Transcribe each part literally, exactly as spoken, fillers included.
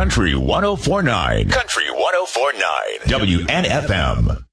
Country one oh four point nine. Country one oh four point nine. W N F M.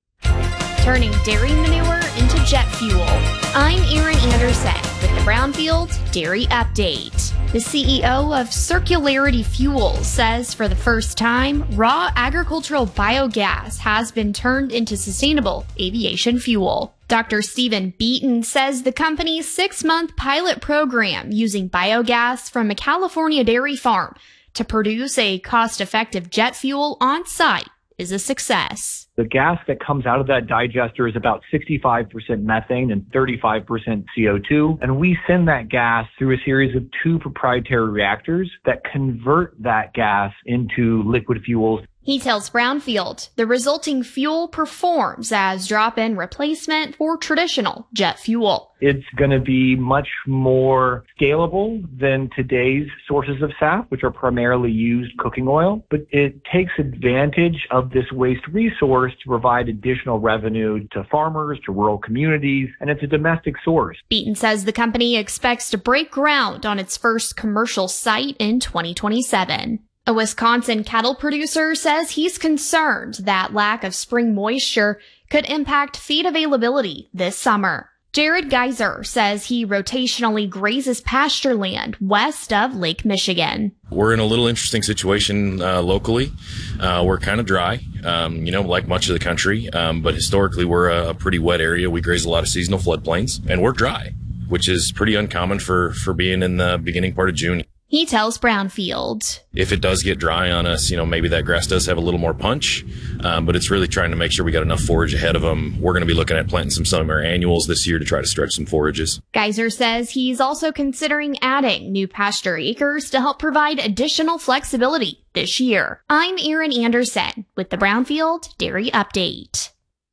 Turning dairy manure into jet fuel. I'm Erin Anderson with the Brownfield Dairy Update. The C E O of Circularity Fuels says for the first time, raw agricultural biogas has been turned into sustainable aviation fuel. Doctor Stephen Beaton says the company's six-month pilot program using biogas from a California dairy farm to produce a cost-effective jet fuel on site is a success. The gas that comes out of that digester is about sixty-five percent methane and thirty-five percent C O two. And we send that gas through a series of two proprietary reactors that convert that gas into liquid fuels. He tells Brownfield the resulting fuel performs as drop-in replacement for traditional jet fuel. It's going to be much more scalable than today's sources of S A F, which are primarily used cooking oil, but it takes advantage of this waste resource to provide additional revenue to farmers, to rural communities, and it's a domestic source. Beaton says the company expects to break ground on its first commercial site in twenty twenty-seven. A Wisconsin cattle producer says he's concerned that lack of spring moisture could impact feed availability this summer. Jared Geiser says he rotationally grazes pasture land west of Lake Michigan. We're in a little interesting situation uh, locally. Uh, we're kind of dry, um, you know, like much of the country, um, but historically we're a, a pretty wet area. We graze a lot of seasonal floodplains, and we're dry, which is pretty uncommon for, for being in the beginning part of June. He tells Brownfield. If it does get dry on us, you know, maybe that grass does have a little more punch, um, but it's really trying to make sure we got enough forage ahead of them. We're going to be looking at planting some summer annuals this year to try to stretch some forages. Geiser says he's also considering adding new pasture acres to help provide additional flexibility this year. I'm Erin Anderson with the Brownfield Dairy Update.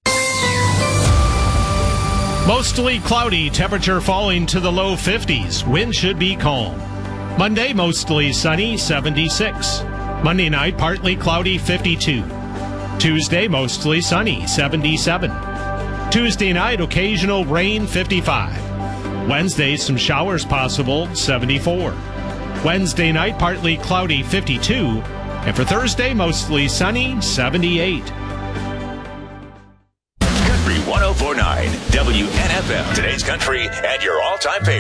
Mostly cloudy, temperature falling to the low fifties. Wind should be calm. Monday, mostly sunny, seventy-six. Monday night, partly cloudy, fifty-two. Tuesday, mostly sunny, seventy-seven. Tuesday night, occasional rain, fifty-five. Wednesday, some showers possible, seventy-four. Wednesday night, partly cloudy, fifty-two. And for Thursday, mostly sunny, seventy-eight. Country one oh four point nine, W N F M. Today's country and your all-time favorite.